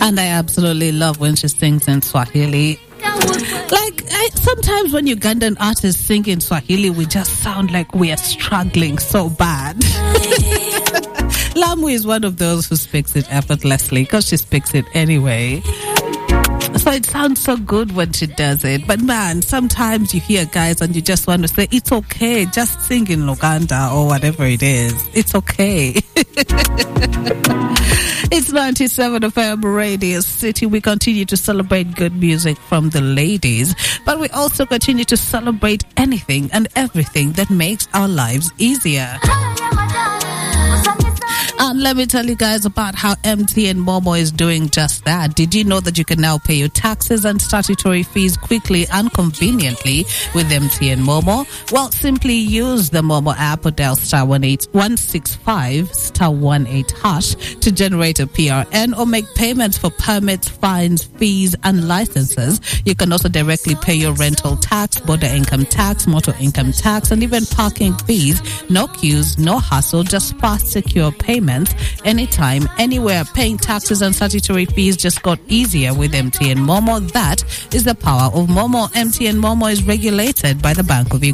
And I absolutely love when she sings in Swahili. Like, sometimes when Ugandan artists sing in Swahili, we just sound like we are struggling so bad. Lamu is one of those who speaks it effortlessly because she speaks it anyway. So it sounds so good when she does it. But man, sometimes you hear guys and you just want to say, it's okay, just sing in Luganda or whatever it is. It's okay. It's 97 FM Radio City. We continue to celebrate good music from the ladies, but we also continue to celebrate anything and everything that makes our lives easier. And let me tell you guys about how MTN Momo is doing just that. Did you know that you can now pay your taxes and statutory fees quickly and conveniently with MTN Momo? Well, simply use the Momo app or dial star 165 star 18 hash to generate a PRN or make payments for permits, fines, fees, and licenses. You can also directly pay your rental tax, border income tax, motor income tax, and even parking fees. No queues, no hassle, just fast, secure payments anytime, anywhere. Paying taxes and statutory fees just got easier with MTN Momo. That is the power of Momo. MTN Momo is regulated by the Bank of Uganda.